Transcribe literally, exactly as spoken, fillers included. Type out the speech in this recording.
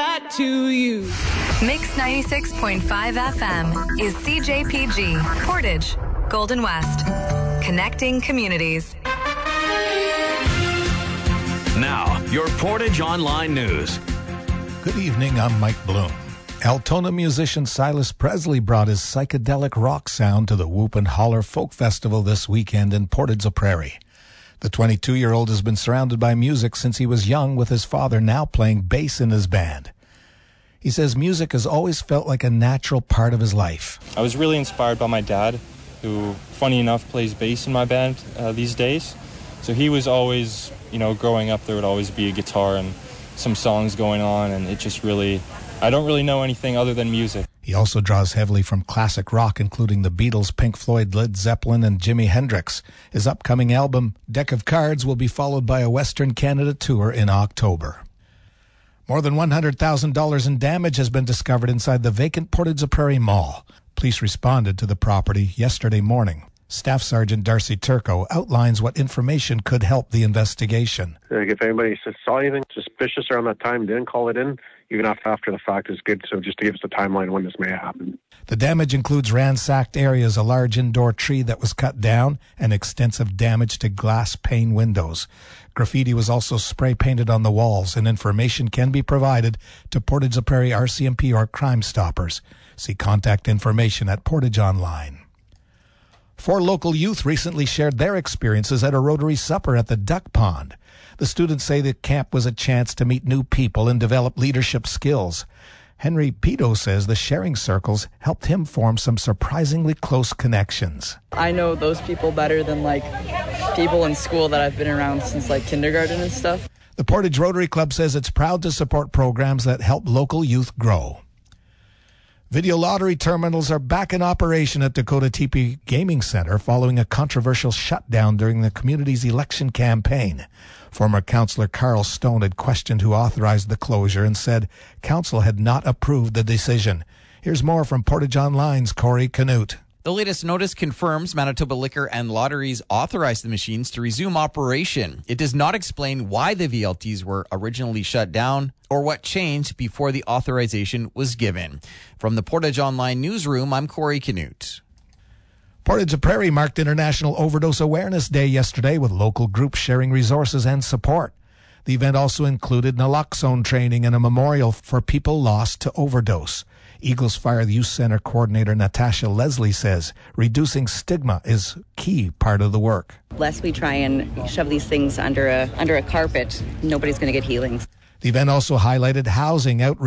that to you. Mix ninety-six point five F M is C J P G, Portage, Golden West. Connecting communities. Now, your Portage Online News. Good evening, I'm Mike Bloom. Altona musician Silas Presley brought his psychedelic rock sound to the Whoop and Holler Folk Festival this weekend in Portage-la-Prairie. The twenty-two-year-old has been surrounded by music since he was young, with his father now playing bass in his band. He says music has always felt like a natural part of his life. I was really inspired by my dad, who, funny enough, plays bass in my band uh, these days. So he was always, you know, growing up, there would always be a guitar and some songs going on, and it just really... I don't really know anything other than music. He also draws heavily from classic rock, including the Beatles, Pink Floyd, Led Zeppelin, and Jimi Hendrix. His upcoming album, Deck of Cards, will be followed by a Western Canada tour in October. More than one hundred thousand dollars in damage has been discovered inside the vacant Portage-la-Prairie Mall. Police responded to the property yesterday morning. Staff Sergeant Darcy Turco outlines what information could help the investigation. Like if anybody saw anything suspicious around that time, didn't call it in, even after the fact is good, so just to give us the timeline when this may happen. The damage includes ransacked areas, a large indoor tree that was cut down, and extensive damage to glass pane windows. Graffiti was also spray painted on the walls, and information can be provided to Portage-la-Prairie R C M P or Crime Stoppers. See contact information at Portage Online. Four local youth recently shared their experiences at a Rotary supper at the Duck Pond. The students say the camp was a chance to meet new people and develop leadership skills. Henry Pito says the sharing circles helped him form some surprisingly close connections. I know those people better than like people in school that I've been around since like kindergarten and stuff. The Portage Rotary Club says it's proud to support programs that help local youth grow. Video lottery terminals are back in operation at Dakota Teepee Gaming Center following a controversial shutdown during the community's election campaign. Former Councillor Carl Stone had questioned who authorized the closure and said Council had not approved the decision. Here's more from Portage Online's Corey Canute. The latest notice confirms Manitoba Liquor and Lotteries authorized the machines to resume operation. It does not explain why the V L Ts were originally shut down or what changed before the authorization was given. From the Portage Online newsroom, I'm Corey Canute. Portage-la-Prairie marked International Overdose Awareness Day yesterday with local groups sharing resources and support. The event also included naloxone training and a memorial for people lost to overdose. Eagles Fire Youth Center coordinator Natasha Leslie says reducing stigma is key part of the work. Lest we try and shove these things under a under a carpet, nobody's going to get healings. The event also highlighted housing outreach.